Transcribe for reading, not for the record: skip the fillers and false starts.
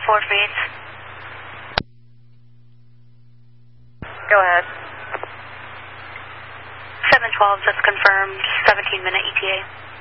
feet. Go ahead. 712, just confirmed, 17-minute ETA.